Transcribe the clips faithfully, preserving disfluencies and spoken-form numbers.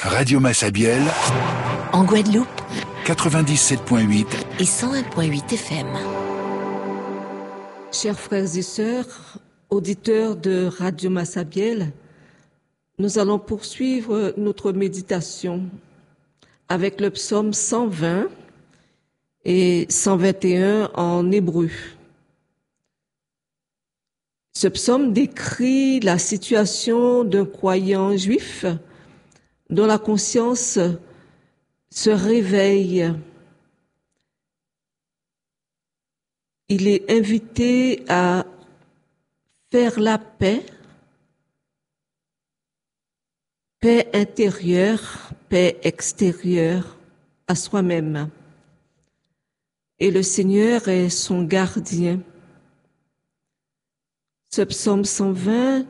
Radio Massabielle, en Guadeloupe, quatre-vingt-dix-sept virgule huit et cent un virgule huit F M. Chers frères et sœurs, auditeurs de Radio Massabielle, nous allons poursuivre notre méditation avec le psaume cent vingt et cent vingt et un en hébreu. Ce psaume décrit la situation d'un croyant juif dont la conscience se réveille. Il est invité à faire la paix, paix intérieure, paix extérieure à soi-même. Et le Seigneur est son gardien. Ce psaume cent vingt,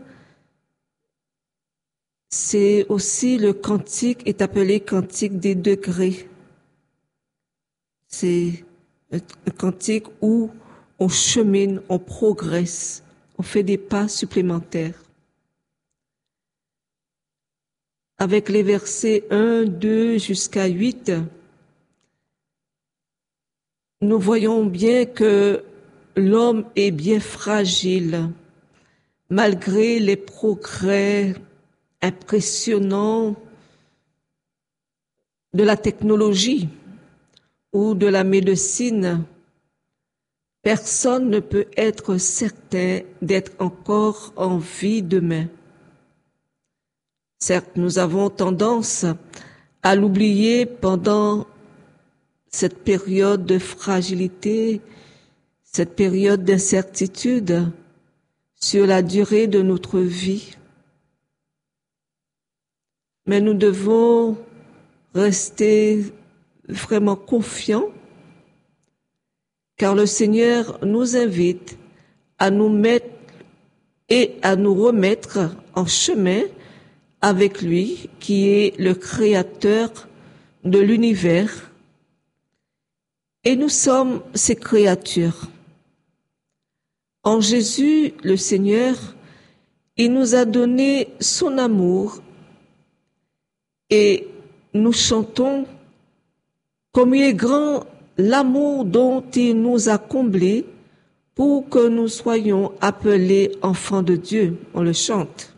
c'est aussi le cantique, est appelé cantique des degrés. C'est un cantique où on chemine, on progresse, on fait des pas supplémentaires. Avec les versets un, deux jusqu'à huit, nous voyons bien que l'homme est bien fragile, malgré les progrès impressionnants de la technologie ou de la médecine. Personne ne peut être certain d'être encore en vie demain. Certes, nous avons tendance à l'oublier pendant cette période de fragilité, cette période d'incertitude sur la durée de notre vie. Mais nous devons rester vraiment confiants, car le Seigneur nous invite à nous mettre et à nous remettre en chemin avec lui, qui est le créateur de l'univers. Et nous sommes ses créatures. En Jésus, le Seigneur, il nous a donné son amour et nous chantons comme il est grand l'amour dont il nous a comblés pour que nous soyons appelés enfants de Dieu. On le chante.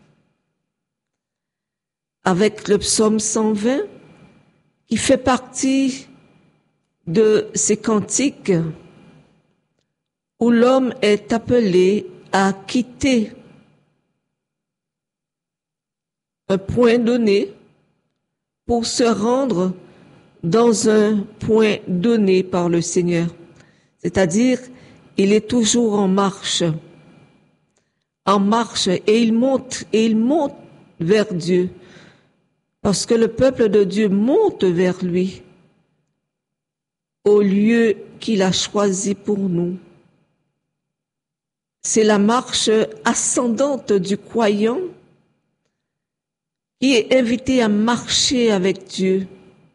Avec le psaume cent vingt, qui fait partie de ces cantiques où l'homme est appelé à quitter un point donné pour se rendre dans un point donné par le Seigneur. C'est-à-dire, il est toujours en marche, en marche, et il monte, et il monte vers Dieu, parce que le peuple de Dieu monte vers lui, au lieu qu'il a choisi pour nous. C'est la marche ascendante du croyant qui est invité à marcher avec Dieu.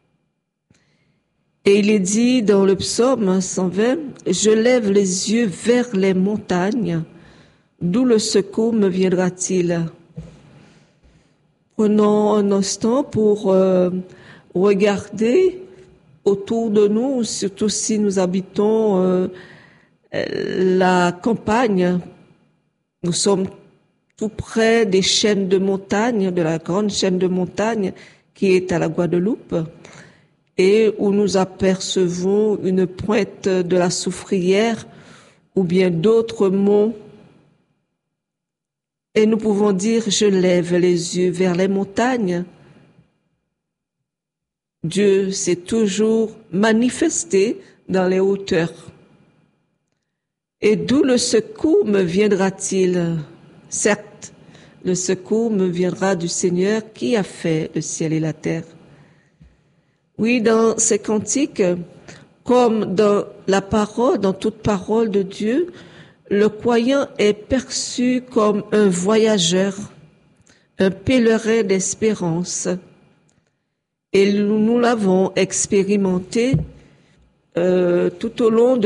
Et il est dit dans le psaume cent vingt, « Je lève les yeux vers les montagnes, d'où le secours me viendra-t-il » Prenons un instant pour euh, regarder autour de nous, surtout si nous habitons euh, la campagne. Nous sommes tout près des chaînes de montagnes, de la grande chaîne de montagnes qui est à la Guadeloupe, et où nous apercevons une pointe de la Soufrière ou bien d'autres monts. Et nous pouvons dire, je lève les yeux vers les montagnes. Dieu s'est toujours manifesté dans les hauteurs. Et d'où le secours me viendra-t-il ? Certes, le secours me viendra du Seigneur qui a fait le ciel et la terre. Oui, dans ces cantiques, comme dans la parole, dans toute parole de Dieu, le croyant est perçu comme un voyageur, un pèlerin d'espérance. Et nous, nous l'avons expérimenté euh, tout au long de